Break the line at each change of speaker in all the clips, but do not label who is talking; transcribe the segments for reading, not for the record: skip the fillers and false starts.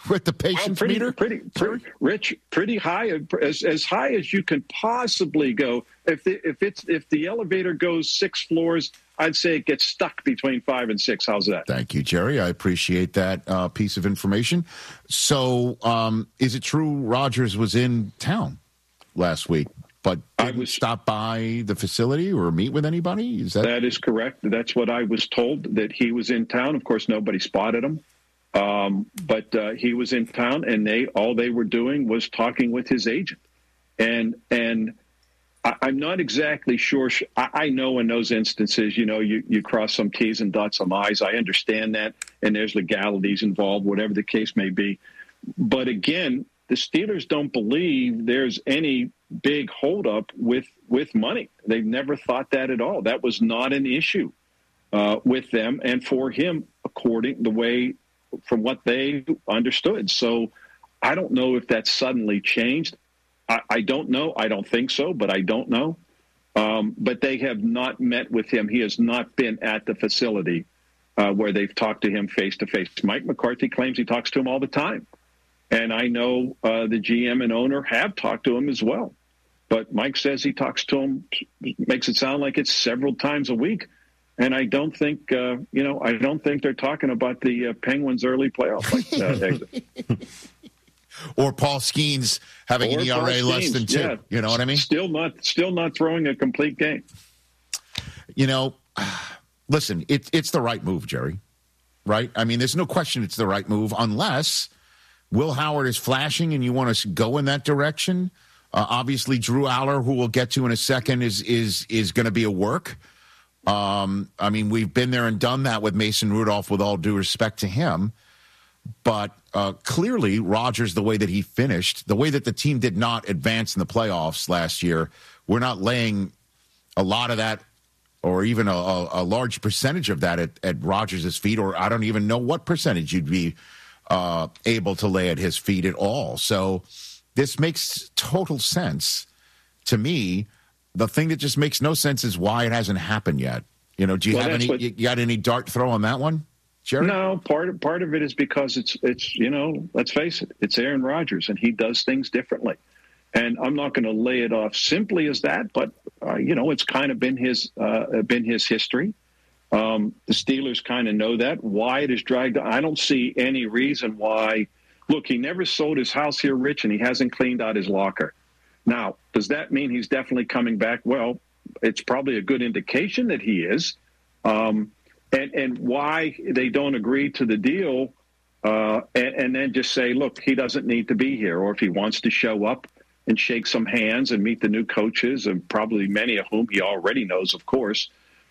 with the patience meter?
Pretty, Rich, pretty high, as high as you can possibly go. If the elevator goes 6 floors, I'd say it gets stuck between 5 and 6. How's that?
Thank you, Jerry. I appreciate that piece of information. So, is it true Rodgers was in town last week, but didn't stop by the facility or meet with anybody?
That is correct. That's what I was told, that he was in town. Of course, nobody spotted him. But he was in town, and all they were doing was talking with his agent. And I'm not exactly sure. I know in those instances, you cross some T's and dot some I's. I understand that, and there's legalities involved, whatever the case may be. But again, the Steelers don't believe there's any big holdup with money. They've never thought that at all. That was not an issue with them and for him, from what they understood. So I don't know if that suddenly changed. I don't know. I don't think so, but I don't know. But they have not met with him. He has not been at the facility where they've talked to him face-to-face. Mike McCarthy claims he talks to him all the time. And I know the GM and owner have talked to him as well. But Mike says he talks to him, makes it sound like it's several times a week. And I don't think, I don't think they're talking about the Penguins' early playoff exit.
Or Paul Skeens having an ERA less than 2. Yeah. You know what I mean?
Still not throwing a complete game.
Listen, it's the right move, Jerry. Right? I mean, there's no question it's the right move unless Will Howard is flashing and you want to go in that direction. Obviously, Drew Aller, who we'll get to in a second, is going to be a work. I mean, we've been there and done that with Mason Rudolph, with all due respect to him. But clearly, Rodgers, the way that he finished, the way that the team did not advance in the playoffs last year, we're not laying a lot of that or even a large percentage of that at Rodgers' feet, or I don't even know what percentage you'd be able to lay at his feet at all. So this makes total sense to me. The thing that just makes no sense is why it hasn't happened yet. Do you have any? You got any dart throw on that one, Jerry?
No, part of it is because it's let's face it, it's Aaron Rodgers and he does things differently. And I'm not going to lay it off simply as that, but it's kind of been his history. The Steelers kind of know that. Why it is dragged? I don't see any reason why. Look, he never sold his house here, Rich, and he hasn't cleaned out his locker. Now, does that mean he's definitely coming back? Well, it's probably a good indication that he is. And why they don't agree to the deal and then just say, look, he doesn't need to be here. Or if he wants to show up and shake some hands and meet the new coaches, and probably many of whom he already knows, of course,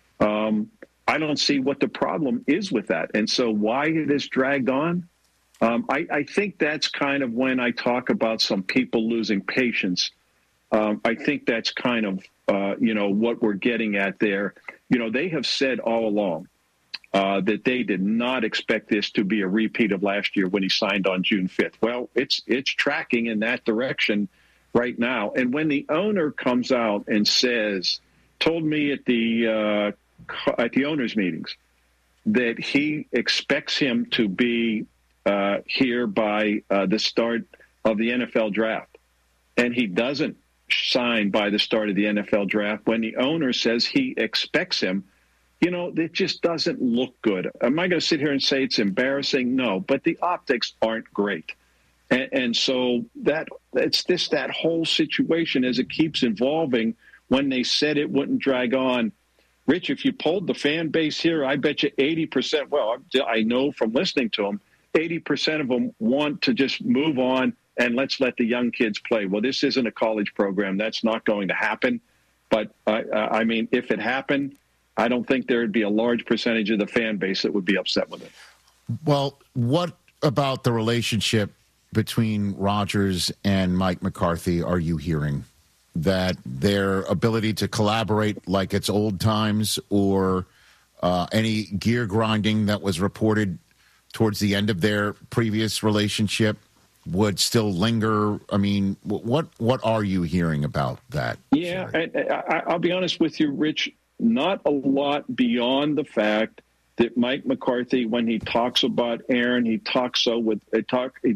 I don't see what the problem is with that. And so why it is dragged on, I think that's kind of when I talk about some people losing patience. I think that's kind of, what we're getting at there. They have said all along that they did not expect this to be a repeat of last year when he signed on June 5th. Well, it's tracking in that direction right now. And when the owner comes out and told me at the owners' meetings that he expects him to be here by the start of the NFL draft, and he doesn't sign by the start of the NFL draft, when the owner says he expects him, it just doesn't look good. Am I going to sit here and say it's embarrassing? No, but the optics aren't great. And so that whole situation, as it keeps evolving, when they said it wouldn't drag on, Rich, if you polled the fan base here, I bet you 80%, well, I know from listening to them, 80% of them want to just move on and let's let the young kids play. Well, this isn't a college program. That's not going to happen. But, I mean, if it happened, I don't think there would be a large percentage of the fan base that would be upset with it.
Well, what about the relationship between Rodgers and Mike McCarthy are you hearing? That their ability to collaborate like it's old times, or any gear grinding that was reported towards the end of their previous relationship would still linger? I mean, what are you hearing about that?
Yeah, I'll be honest with you, Rich, not a lot beyond the fact that Mike McCarthy, when he talks about Aaron, he